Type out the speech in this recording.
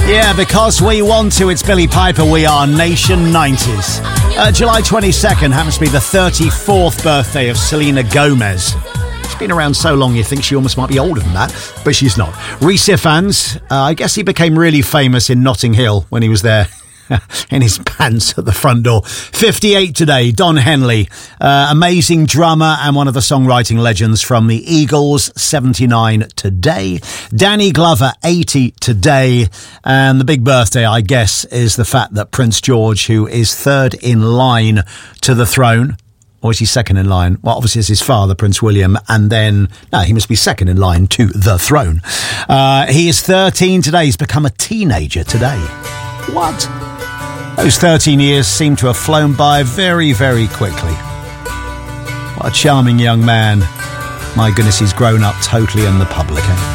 Yeah, because we want to. It's Billy Piper. We are Nation 90s. July 22nd happens to be the 34th birthday of Selena Gomez. She's been around so long you think she almost might be older than that, but she's not. Reese Ifans, I guess he became really famous in Notting Hill when he was there. In his pants at the front door. 58 today, Don Henley, amazing drummer and one of the songwriting legends from the Eagles. 79 today. Danny Glover, 80 today. And the big birthday, I guess, is the fact that Prince George, who is third in line to the throne, or is he second in line? Well, obviously it's his father, Prince William, and then, no, he must be second in line to the throne. He is 13 today. He's become a teenager today. What? Those 13 years seem to have flown by very, very quickly. What a charming young man. My goodness, he's grown up totally in the public, eh?